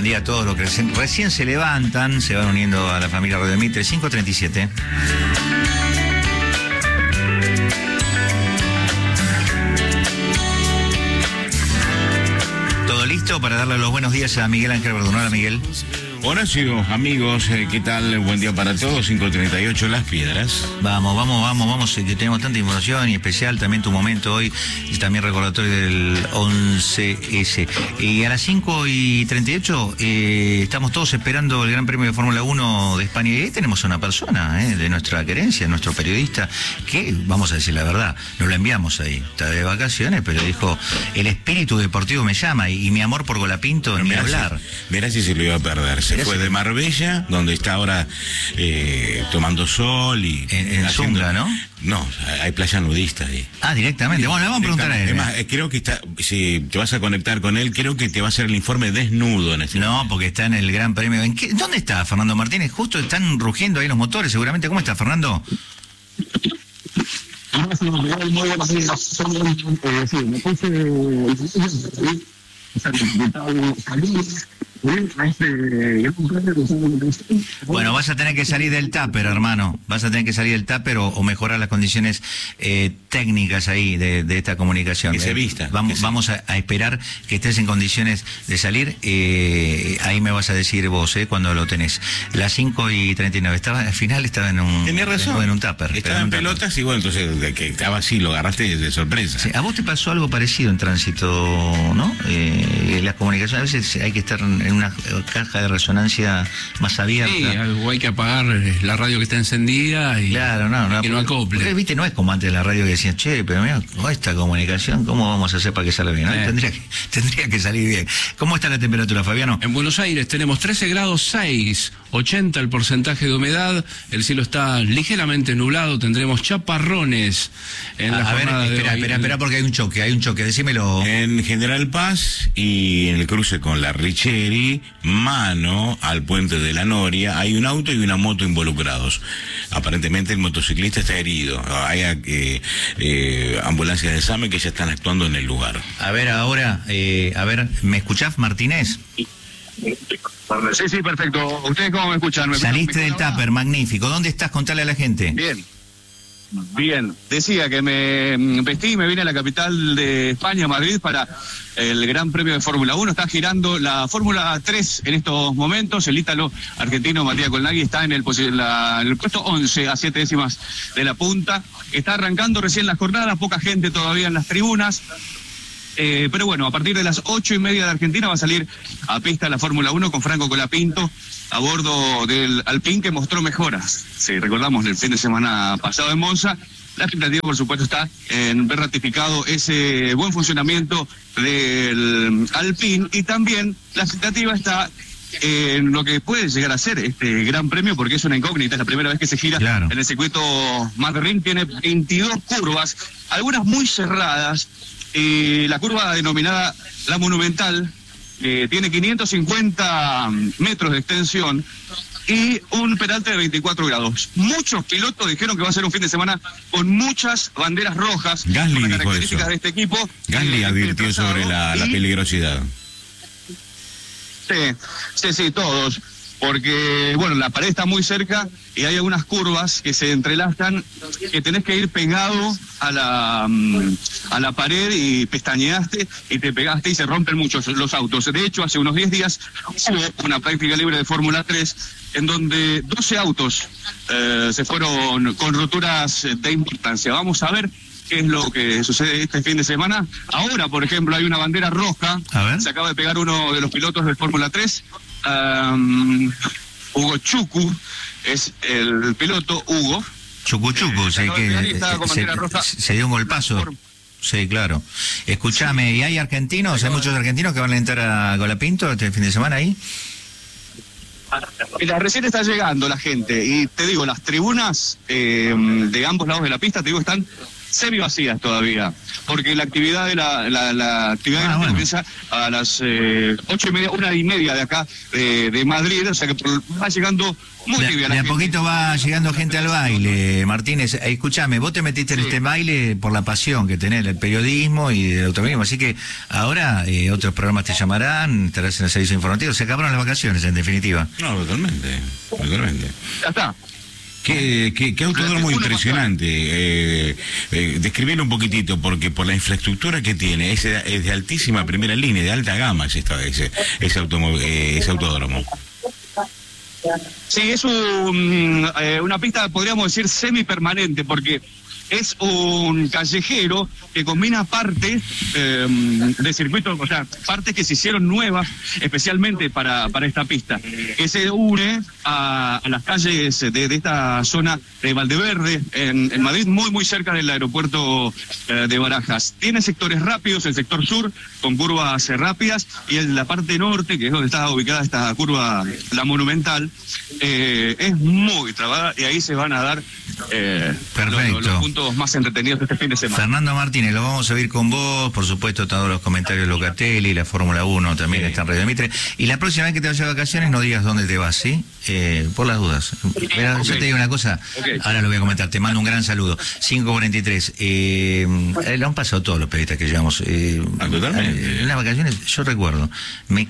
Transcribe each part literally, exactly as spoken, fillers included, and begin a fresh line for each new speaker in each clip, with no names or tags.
Buen día a todos los que recién, recién se levantan, se van uniendo a la familia Radio Mitre. cinco treinta y siete. ¿Todo listo para darle los buenos días a Miguel Ángel Verdún? Hola, Miguel.
Horacio, amigos, eh, ¿qué tal? Buen día para todos. cinco treinta y ocho Las Piedras.
Vamos, vamos, vamos, vamos, que tenemos tanta información y especial también tu momento hoy, y también recordatorio del once ese. Y a las cinco y treinta y ocho eh, estamos todos esperando el Gran Premio de Fórmula uno de España. Y ahí tenemos a una persona eh, de nuestra querencia, nuestro periodista, que, vamos a decir la verdad, nos lo enviamos ahí. Está de vacaciones, pero dijo, el espíritu deportivo me llama y, y mi amor por Golapinto, ni hablar.
Si, verá si se lo iba a perder. Se fue de Marbella, donde está ahora eh, tomando sol y...
En, en
haciendo...
Zunga, ¿no?
No, hay playa nudista ahí.
Ah, directamente. Bueno, le vamos a preguntar a él.
Además, eh, creo que está, si te vas a conectar con él, creo que te va a hacer el informe desnudo en este
No,
momento.
porque está en el Gran Premio. ¿En qué, ¿Dónde está Fernando Martínez? Justo están rugiendo ahí los motores, seguramente. ¿Cómo está, Fernando? Bueno, vas a tener que salir del tupper, hermano. Vas a tener que salir del tupper o, o mejorar las condiciones eh, técnicas ahí de, de esta comunicación.
Que se vista.
Vamos,
que se...
vamos a, a esperar que estés en condiciones de salir. Eh, ahí me vas a decir vos, eh, cuando lo tenés. Las cinco y treinta y nueve. Estaba, al final estaba en un...
Tenés razón.
En un tupper.
Estaba en, en pelotas y bueno, entonces de que estaba así, lo agarraste de sorpresa.
Sí, a vos te pasó algo parecido en tránsito, ¿no? Eh, las comunicaciones, a veces hay que estar en una caja de resonancia más abierta.
Sí, o hay que apagar la radio que está encendida y,
claro, no, no,
y que no acople.
Porque, viste, no es como antes la radio que decían, che, pero mira, con esta comunicación, ¿cómo vamos a hacer para que salga bien? ¿No? Eh. Tendría, que, tendría que salir bien. ¿Cómo está la temperatura, Fabiano?
En Buenos Aires tenemos trece grados seis, ochenta el porcentaje de humedad, el cielo está ligeramente nublado, tendremos chaparrones en
a,
la
a
jornada
ver,
de
espera,
hoy.
espera, espera, porque hay un choque, hay un choque, decímelo.
En General Paz y en el cruce con la Richeri, mano al puente de la Noria, hay un auto y una moto involucrados. Aparentemente el motociclista está herido. Hay eh, eh, ambulancias de SAME que ya están actuando en el lugar.
A ver, ahora, eh, a ver, ¿me escuchás, Martínez?
Sí, sí, perfecto. ¿Ustedes cómo me escuchan? ¿Me
Saliste
escuchan?
del tupper, magnífico. ¿Dónde estás? Contale a la gente.
Bien. Bien, decía que me vestí y me vine a la capital de España, Madrid, para el Gran Premio de Fórmula uno. Está girando la Fórmula tres en estos momentos. El ítalo argentino Matías Colnaghi está en el, la, en el puesto once, a siete décimas de la punta. Está arrancando recién la jornada, poca gente todavía en las tribunas. Eh, pero bueno, a partir de las ocho y media de Argentina va a salir a pista la Fórmula uno con Franco Colapinto a bordo del Alpine, que mostró mejoras. Si recordamos el fin de semana pasado en Monza, la expectativa por supuesto está en ver ratificado ese buen funcionamiento del Alpine, y también la expectativa está en lo que puede llegar a ser este Gran Premio, porque es una incógnita, es la primera vez que se gira claro. en el circuito Martin. Tiene veintidós curvas, algunas muy cerradas. Eh, la curva denominada La Monumental eh, tiene quinientos cincuenta metros de extensión y un peralte de veinticuatro grados. Muchos pilotos dijeron que va a ser un fin de semana con muchas banderas rojas.
Gasly
las
dijo
características
eso.
de este equipo.
Gasly
eh,
advirtió
este
sobre la, la peligrosidad.
Sí, sí, sí, todos. Porque, bueno, la pared está muy cerca y hay algunas curvas que se entrelazan, que tenés que ir pegado a la a la pared y pestañeaste y te pegaste y se rompen muchos los autos. De hecho, hace unos diez días hubo una práctica libre de Fórmula tres en donde doce autos eh, se fueron con roturas de importancia. Vamos a ver qué es lo que sucede este fin de semana. Ahora, por ejemplo, hay una bandera roja. Se acaba de pegar uno de los pilotos de Fórmula tres. Um, Hugo Chucu es el piloto. Hugo
Chucu Chucu,
eh,
sé que se, se dio un golpazo. Por... Sí, claro. Escúchame, ¿y hay argentinos? ¿Hay muchos argentinos que van a entrar a Golapinto este fin de semana ahí?
Mira, recién está llegando la gente y te digo, las tribunas eh, de ambos lados de la pista, te digo, están semi vacías todavía, porque la actividad de la, la, la actividad
Ah,
grande
bueno.
empieza a las eh, ocho y media, una y media de acá de, de Madrid, o sea que por- va llegando muy
De,
tibia la
de a
gente.
poquito va llegando gente al baile, Martínez. Eh, escuchame, vos te metiste en
Sí.
este baile por la pasión que tenés del periodismo y del automovilismo, así que ahora eh, otros programas te llamarán, estarás en el servicio informativo, se acabaron las vacaciones en definitiva.
No, totalmente, totalmente.
Ya está.
Qué, qué, qué autódromo
Uno
impresionante. Eh, eh, describirlo un poquitito, porque por la infraestructura que tiene, es, de- es de altísima primera línea, de alta gama es esta, ese, ese, automo- eh, ese autódromo.
Sí, es un, eh, una pista, podríamos decir, semipermanente, porque es un callejero que combina partes eh, de circuito, o sea, partes que se hicieron nuevas especialmente para, para esta pista, que se une a, a las calles de, de esta zona de Valdeverde, en, en Madrid, muy, muy cerca del aeropuerto eh, de Barajas. Tiene sectores rápidos, el sector sur, con curvas eh, rápidas, y en la parte norte, que es donde está ubicada esta curva, la monumental, eh, es muy trabada, y ahí se van a dar eh,
Perfecto.
los, los puntos más entretenidos de este fin de semana.
Fernando Martínez, lo vamos a ver con vos, por supuesto, todos los comentarios de Locatelli, la Fórmula uno también
Sí.
está en Radio Mitre. Y la próxima vez que te vayas de vacaciones no digas dónde te vas, ¿sí? Eh, por las dudas. Pero
Ok.
yo te digo una cosa,
Ok.
ahora lo voy a comentar, te mando un gran saludo. cinco cuarenta y tres, eh, eh, lo han pasado todos los periodistas que llevamos. Eh,
Ah, totalmente.
En las vacaciones, yo recuerdo, me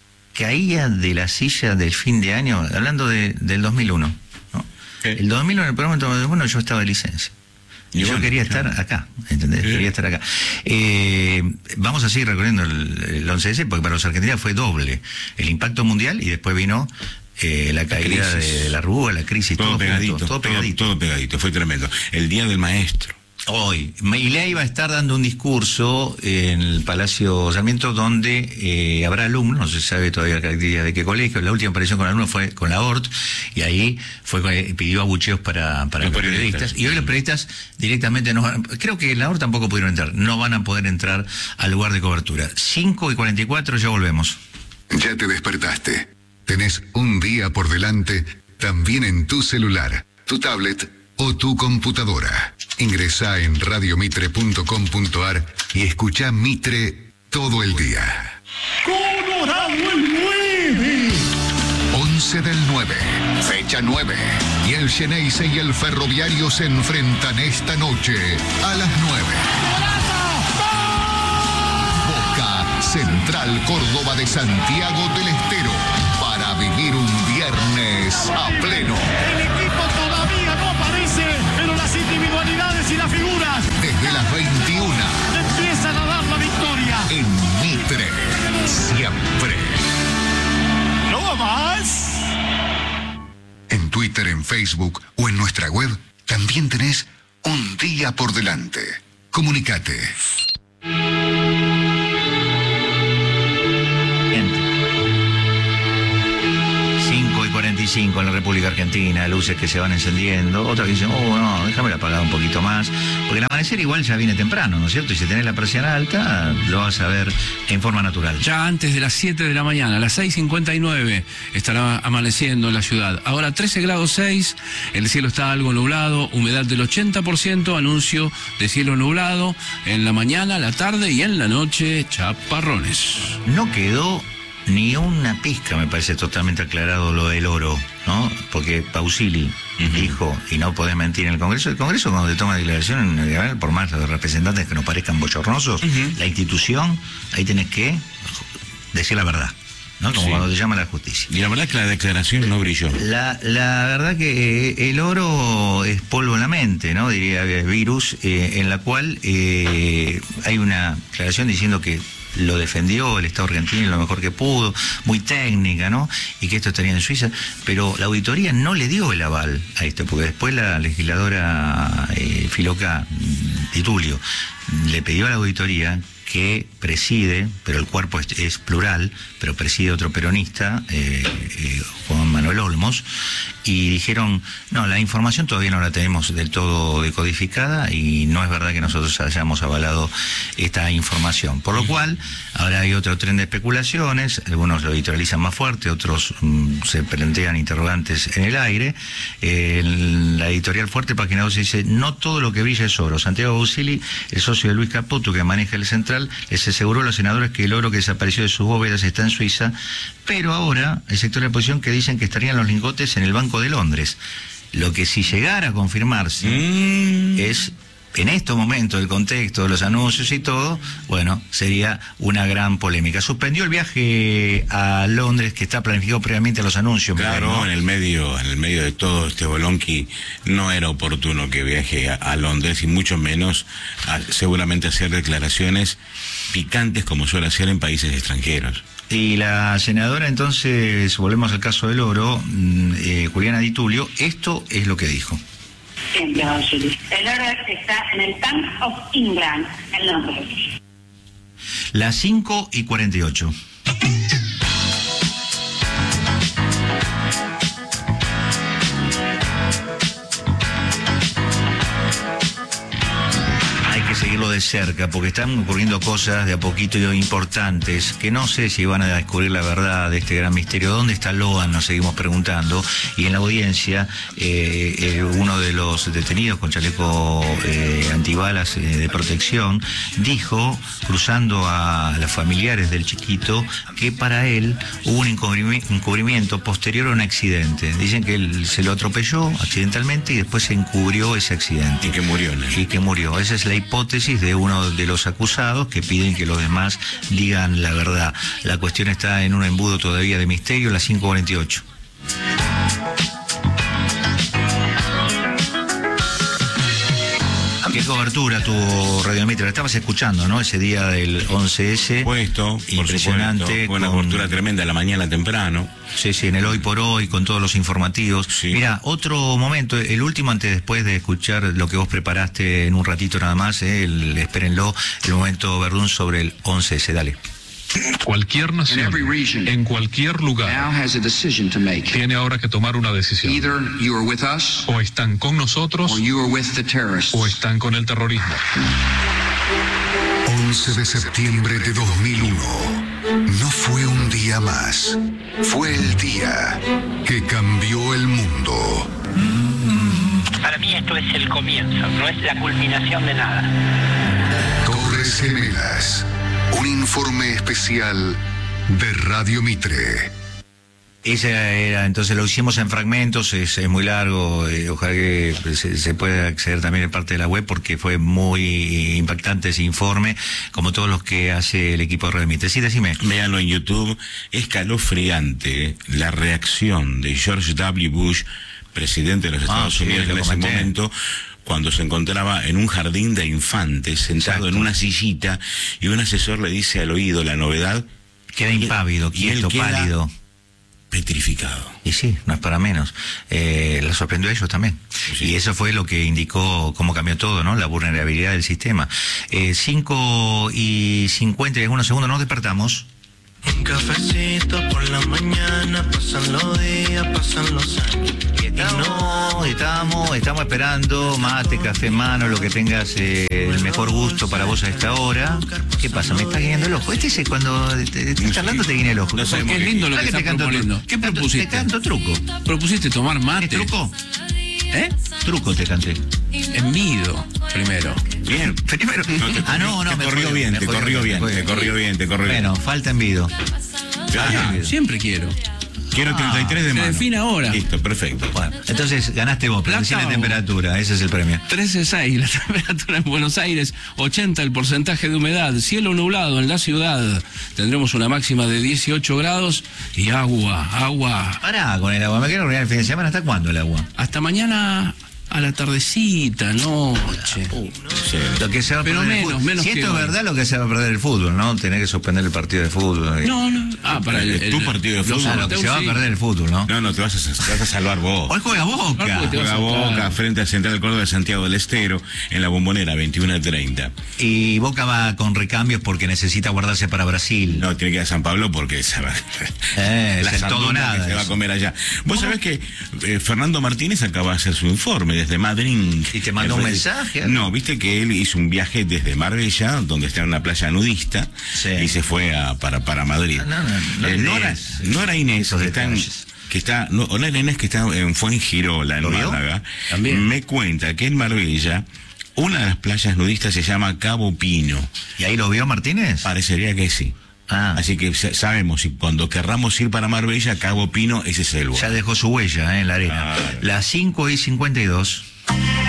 caía de la silla del fin de año, hablando de, del dos mil uno, ¿no?
Sí.
El dos mil uno, en el programa del dos mil uno, yo estaba de licencia. Y
Y
yo
bueno,
quería
claro.
estar acá, ¿entendés?
Sí.
Quería estar acá. Eh, vamos a seguir recorriendo el, el once ese, porque para los argentinos fue doble. El impacto mundial y después vino eh, la caída
crisis.
de, de la rúa, la crisis,
Todo,
todo,
pegadito,
junto, todo
todo,
pegadito.
todo pegadito, fue tremendo. El Día del Maestro.
Hoy, Milei va a estar dando un discurso en el Palacio Sarmiento donde eh, habrá alumnos, no se sabe todavía de qué colegio. La última aparición con alumnos fue con la O R T y ahí fue eh, pidió abucheos para, para
Los
los
periodistas.
periodistas. Y hoy los periodistas directamente no van, creo que en la O R T tampoco pudieron entrar, no van a poder entrar al lugar de cobertura. cinco y cuarenta y cuatro, ya volvemos.
Ya te despertaste. Tenés un día por delante, también en tu celular, tu tablet o tu computadora. Ingresá en radio mitre punto com punto ar y escuchá Mitre todo el día.
Colorado el nueve.
once del nueve, fecha nueve. Y el Xeneize y el Ferroviario se enfrentan esta noche a las nueve. Boca Central Córdoba de Santiago del Estero para vivir un viernes a pleno.
El equipo todavía no aparece, pero las individualidades y las figuras
Desde las veintiuna
empiezan a dar la victoria.
en Mitre, siempre.
No más.
En Twitter, en Facebook o en nuestra web también tenés un día por delante. Comunicate.
cinco y cuarenta y cinco en la República Argentina, luces que se van encendiendo, otras que dicen, oh no, déjame apagar un poquito más, porque el amanecer igual ya viene temprano, ¿no es cierto? Y si tenés la presión alta, lo vas a ver en forma natural.
Ya antes de las siete de la mañana, a las seis cincuenta y nueve, estará amaneciendo en la ciudad. Ahora trece grados seis, el cielo está algo nublado, humedad del ochenta por ciento, anuncio de cielo nublado en la mañana, la tarde y en la noche, chaparrones.
No quedó ni una pizca, me parece totalmente aclarado lo del oro, ¿no? Porque Pausili dijo, y no podés mentir en el Congreso, el Congreso cuando te toma declaración, por más los representantes que nos parezcan bochornosos, la institución, ahí tenés que decir la verdad, ¿no? Como
Sí.
cuando te llama la justicia.
Y la verdad es que la declaración no brilló.
La, la verdad que eh, el oro es polvo en la mente, ¿no? Diría eh, Virus, eh, en la cual eh, hay una aclaración diciendo que lo defendió el Estado argentino lo mejor que pudo, muy técnica, ¿no? Y que esto estaría en Suiza, pero la auditoría no le dio el aval a esto, porque después la legisladora eh, Filoca Titulio le pidió a la auditoría que preside, pero el cuerpo es, es plural, pero preside otro peronista, eh, eh, Juan Manuel Olmos, y dijeron, no, la información todavía no la tenemos del todo decodificada y no es verdad que nosotros hayamos avalado esta información. Por lo cual, ahora hay otro tren de especulaciones, algunos lo editorializan más fuerte, otros mmm, se plantean interrogantes en el aire. Eh, en la editorial Fuerte, página doce, dice, no todo lo que brilla es oro. Santiago Busili, el socio de Luis Caputo, que maneja el Central, les aseguró a los senadores que el oro que desapareció de sus bóvedas está en Suiza, pero ahora el sector de la oposición que dicen que estarían los lingotes en el Banco de Londres. Lo que si llegara a confirmarse mm. es, en estos momentos, el contexto de los anuncios y todo, bueno, sería una gran polémica. Suspendió el viaje a Londres, que está planificado previamente a los anuncios.
Claro,
¿no?
en el medio, en el medio de todo este bolonqui, no era oportuno que viaje a, a Londres, y mucho menos a, seguramente hacer declaraciones picantes como suele hacer en países extranjeros.
Y la senadora, entonces, volvemos al caso del oro, eh, Juliana Di Tulio, esto es lo que dijo.
El oro está en el Bank of England, en Londres.
Las cinco y cuarenta y ocho. Hay que seguirlo de cerca, porque están ocurriendo cosas de a poquito importantes, que no sé si van a descubrir la verdad de este gran misterio. ¿Dónde está Loan? Nos seguimos preguntando. Y en la audiencia, eh, eh, uno de los detenidos con chaleco eh, antibalas eh, de protección dijo, cruzando a los familiares del chiquito, que para él hubo un encubrimiento posterior a un accidente. Dicen que él se lo atropelló accidentalmente y después se encubrió ese accidente.
Y que murió, ¿no?
Y que murió. Esa es la hipótesis de uno de los acusados, que piden que los demás digan la verdad. La cuestión está en un embudo todavía de misterio. Las cinco cuarenta y ocho. Qué cobertura tuvo Radio Mitre. La estabas escuchando, ¿no? Ese día del once ese.
Puesto,
impresionante.
Fue una cobertura tremenda a la mañana temprano.
Sí, sí, en el Hoy por Hoy, con todos los informativos. Sí. Mira, otro momento, el último antes después de escuchar lo que vos preparaste en un ratito nada más, eh, el, espérenlo, el momento Verdún sobre el once ese, dale.
Cualquier nación, en cualquier lugar, tiene ahora que tomar una decisión. O están con nosotros, o están con el terrorismo.
once de septiembre de dos mil uno. No fue un día más. Fue el día que cambió el mundo.
Para mí esto es el comienzo, no es la culminación de nada.
Torres Gemelas. Un informe especial de Radio Mitre.
Esa era, entonces lo hicimos en fragmentos, es, es muy largo, eh, ojalá que se, se pueda acceder también en parte de la web, porque fue muy impactante ese informe, como todos los que hace el equipo de Radio Mitre. Sí, decime.
Véanlo en YouTube, escalofriante la reacción de George W. Bush, presidente de los Estados ah, sí, Unidos en ese momento, cuando se encontraba en un jardín de infantes, sentado Exacto. en una sillita, y un asesor le dice al oído la novedad.
Queda impávido, quieto, pálido.
Petrificado.
Y sí, no es para menos. Eh, la sorprendió a ellos también. Sí. Y eso fue lo que indicó cómo cambió todo, ¿no? La vulnerabilidad del sistema. Eh, cinco y cincuenta y algunos segundos, nos despertamos.
Un cafecito por la mañana, pasan los días, pasan los años.
Y estamos, estamos, estamos esperando mate, café en mano, lo que tengas eh, el mejor gusto para vos a esta hora. ¿Qué pasa? ¿Me está guiñando el ojo? Este es cuando te, te estás charlando te guiña el ojo.
No sé, qué lindo lo que, que estás proponiendo. ¿Qué propusiste?
Te canto truco.
¿Propusiste tomar mate?
¿Es truco?
¿Eh?
Truco te canté.
En mido, primero.
Bien, primero.
No, te,
ah, no, no,
te
me
corrió bien, te corrió bien, te corrió bien, te corrió bien.
Bueno, falta envido.
Ah, siempre quiero.
Quiero treinta y tres de mano.
Se define ahora.
Listo, perfecto.
Bueno, entonces ganaste vos, pero la temperatura, ese es el premio.
trece coma seis la temperatura en Buenos Aires, ochenta el porcentaje de humedad, cielo nublado en la ciudad. Tendremos una máxima de dieciocho grados y agua, agua.
Pará con el agua, me quiero reunir el fin de semana. ¿Hasta cuándo el agua?
Hasta mañana a la tardecita, noche. Uh,
sí. Lo que se va a
pero
perder
menos,
el
menos
si
que
esto
hoy.
Es verdad, lo que se va a perder el fútbol, ¿no? Tener que suspender el partido de fútbol.
No, no. Ah, para el, el
tu partido de fútbol.
Claro, que se va a perder el fútbol, ¿no?
No, no, te vas a, te vas a salvar vos.
Hoy juega Boca.
Claro,
Juega Boca
claro.
frente al Central Córdoba de Santiago del Estero en la Bombonera, veintiuno a treinta.
Y Boca va con recambios porque necesita guardarse para Brasil.
No, tiene que ir a San Pablo porque se va,
Eh,
la
es el todo
sandunga
nada.
que se va a
eso.
comer allá. Vos sabés que eh, Fernando Martínez acaba de hacer su informe desde Madrid.
¿Y te mandó
Eh,
un mensaje?
No, viste que él hizo un viaje desde Marbella, donde está en una playa nudista,
Sí.
y se fue a, para, para Madrid.
No, no, no
Eh,
le
Nora,
des
Nora Inés,
esos
que está en,
detalles.
que está, no, Nora Inés que está en Fuengirola, en
¿Lo vio?
Málaga,
También.
me cuenta que en Marbella una de las playas nudistas se llama Cabo Pino.
¿Y ahí lo vio Martínez?
Parecería que sí.
Ah,
Así que sa- sabemos, si cuando querramos ir para Marbella, Cabo Pino, ese es el lugar.
ya dejó su huella eh, en la arena.
Claro.
Las cinco y cincuenta y dos.